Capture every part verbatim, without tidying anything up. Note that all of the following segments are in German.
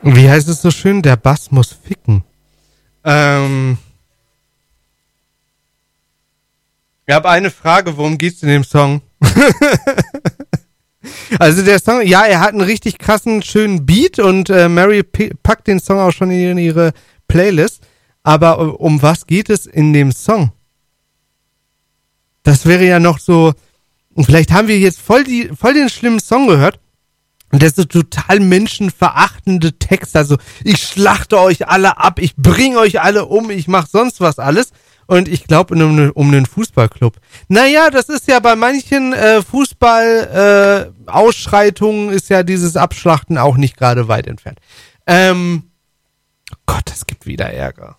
Wie heißt es so schön? Der Bass muss ficken. Ähm. Ich habe eine Frage, worum geht's in dem Song? Also der Song, ja, er hat einen richtig krassen, schönen Beat und äh, Mary p- packt den Song auch schon in ihre Playlist. Aber um, um was geht es in dem Song? Das wäre ja noch so, und vielleicht haben wir jetzt voll, die, voll den schlimmen Song gehört. Und das ist so total menschenverachtende Text. Also ich schlachte euch alle ab, ich bringe euch alle um, ich mach sonst was alles. Und ich glaube um, um einen Fußballclub. Naja, das ist ja bei manchen äh, Fußball-Ausschreitungen äh, ist ja dieses Abschlachten auch nicht gerade weit entfernt. Ähm, Gott, das gibt wieder Ärger.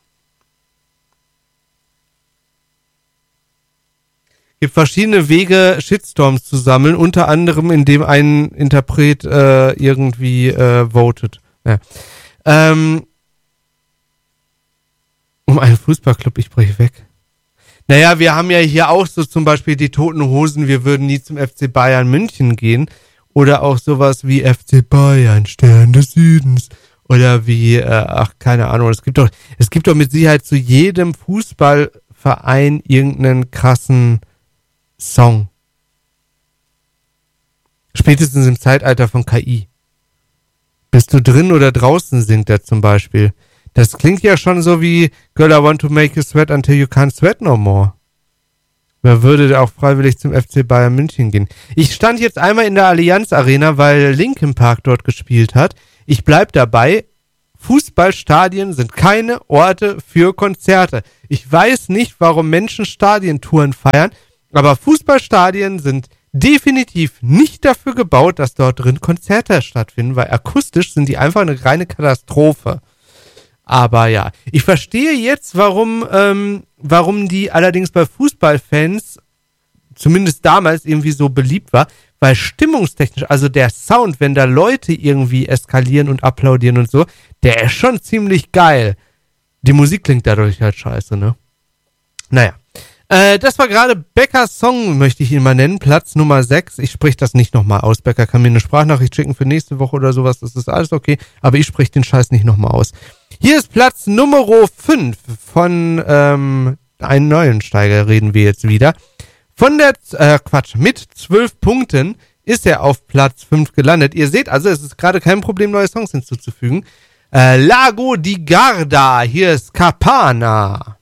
Es gibt verschiedene Wege, Shitstorms zu sammeln, unter anderem, indem ein Interpret äh, irgendwie äh, votet. Ja. Ähm, um einen Fußballclub, ich breche weg. Naja, wir haben ja hier auch so zum Beispiel die Toten Hosen, wir würden nie zum F C Bayern München gehen. Oder auch sowas wie F C Bayern, Stern des Südens. Oder wie, äh, ach, keine Ahnung, es gibt doch, es gibt doch mit Sicherheit zu jedem Fußballverein irgendeinen krassen Song. Spätestens im Zeitalter von K I. Bist du drin oder draußen, singt er zum Beispiel. Das klingt ja schon so wie Girl, I want to make you sweat until you can't sweat no more. Wer würde auch freiwillig zum F C Bayern München gehen? Ich stand jetzt einmal in der Allianz Arena, weil Linkin Park dort gespielt hat. Ich bleib dabei. Fußballstadien sind keine Orte für Konzerte. Ich weiß nicht, warum Menschen Stadientouren feiern, aber Fußballstadien sind definitiv nicht dafür gebaut, dass dort drin Konzerte stattfinden, weil akustisch sind die einfach eine reine Katastrophe. Aber ja, ich verstehe jetzt, warum, ähm, warum die allerdings bei Fußballfans zumindest damals irgendwie so beliebt war, weil stimmungstechnisch, also der Sound, wenn da Leute irgendwie eskalieren und applaudieren und so, der ist schon ziemlich geil. Die Musik klingt dadurch halt scheiße, ne? Naja. Äh, das war gerade Beckers Song, möchte ich ihn mal nennen, Platz Nummer sechs. Ich sprich das nicht nochmal aus. Becker kann mir eine Sprachnachricht schicken für nächste Woche oder sowas, das ist alles okay, aber ich sprich den Scheiß nicht nochmal aus. Hier ist Platz Nummer fünf von ähm, einem neuen Steiger, reden wir jetzt wieder. Von der, äh, Quatsch, mit zwölf Punkten ist er auf Platz fünf gelandet. Ihr seht also, es ist gerade kein Problem, neue Songs hinzuzufügen. Äh, Lago di Garda, hier ist Capana.